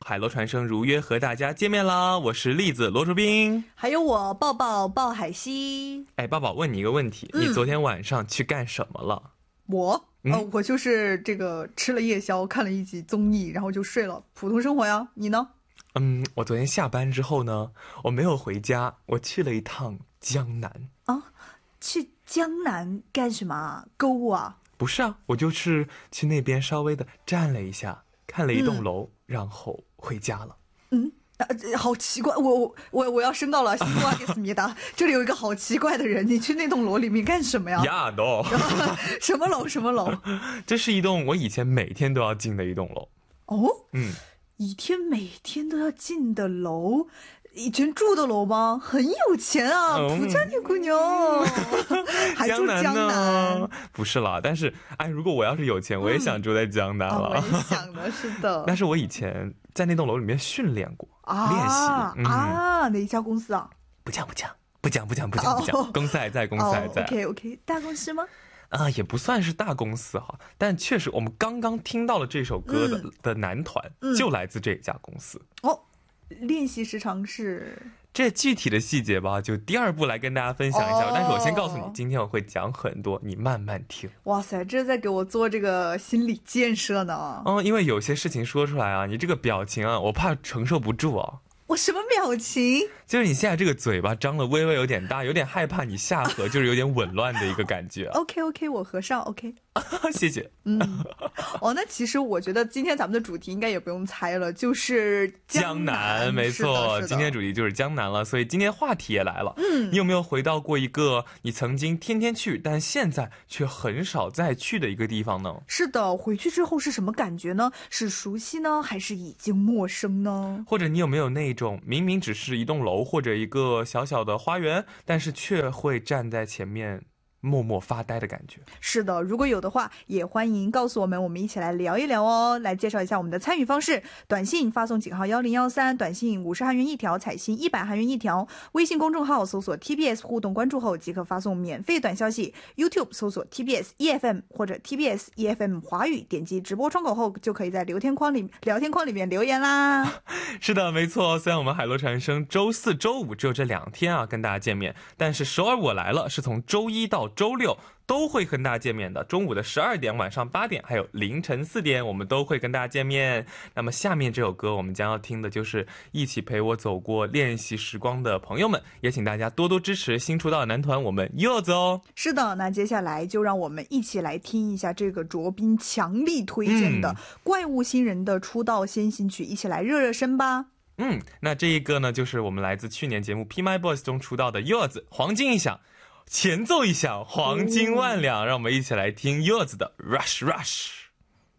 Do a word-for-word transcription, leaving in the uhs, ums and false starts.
海螺传声如约和大家见面啦！我是栗子罗竹冰， 还有我抱抱抱海西。 哎，抱抱，问你一个问题，嗯、你昨天晚上去干什么了？ 我，嗯、呃，我就是这个吃了夜宵，看了一集综艺，然后就睡了，普通生活呀。你呢？ 嗯，我昨天下班之后呢，我没有回家，我去了一趟江南。 啊，去江南干什么？购物啊？ 不是啊，我就是去那边稍微的站了一下，看了一栋楼，嗯、然后回家了。 嗯，啊、好奇怪，我我我我要申到了，西瓜给思密达，这里有一个好奇怪的人，你去那栋楼里面干什么呀？ 呀，no， 什么楼？什么楼？ 这是一栋我以前每天都要进的一栋楼。 哦， 嗯， 一天每天都要进的楼。以前住的楼吗？很有钱啊，普家女姑娘，还住江南？ 江南呢？不是啦，但是哎，如果我要是有钱，我也想住在江南了。 嗯哦、我也想的，是的。 但是我以前在那栋楼里面训练过， 啊、 练习、嗯、 啊，哪一家公司啊？ 不讲不讲不讲不讲不讲不讲，公司还在，公司还在。 哦、OK OK， 大公司吗？ 啊，也不算是大公司哈，但确实我们刚刚听到了这首歌的、嗯、的男团、嗯、就来自这家公司哦。练习时长是这具体的细节吧，就第二部来跟大家分享一下、哦、但是我先告诉你，今天我会讲很多，你慢慢听。 哇塞，这在给我做这个心理建设呢。 嗯，因为有些事情说出来啊，你这个表情啊，我怕承受不住啊。 我什么表情？ 就是你现在这个嘴巴张的微微有点大，有点害怕你下颌就是有点紊乱的一个感觉。 OK OK， 我合上 OK。 谢谢。 嗯，哦，那其实我觉得今天咱们的主题应该也不用猜了，就是江南。江南没错，今天主题就是江南了，所以今天话题也来了。嗯，你有没有回到过一个你曾经天天去，但现在却很少再去的一个地方呢？ 是的，回去之后是什么感觉呢？是熟悉呢，还是已经陌生呢？ 或者你有没有那种明明只是一栋楼或者一个小小的花园，但是却会站在前面默默发呆的感觉？ 是的，如果有的话也欢迎告诉我们，我们一起来聊一聊哦。来介绍一下我们的参与方式：短信发送井号一零一三，短信五十韩元一条，彩信一百韩元一条。微信公众号搜索 T B S 互动关注后即可发送免费短消息。 YouTube 搜索 T B S E F M 或者 T B S E F M 华语，点击直播窗口后就可以在聊天框里聊天框里面留言啦。 是的，没错，虽然我们海螺传声周四周五只有这两天啊跟大家见面，但是首尔我来了是从周一到周六都会跟大家见面的，中午的十二点、晚上八点还有凌晨四点我们都会跟大家见面。那么下面这首歌我们将要听的就是一起陪我走过练习时光的朋友们，也请大家多多支持新出道的男团我们柚子哦。 是的，那接下来就让我们一起来听一下这个卓斌强力推荐的怪物新人的出道先行曲，一起来热热身吧。 嗯，那这一个呢就是我们来自去年节目 P My Boys 中出道的柚子，黄金一响，前奏一响，黄金万两、哦、让我们一起来听柚子的 Rush Rush。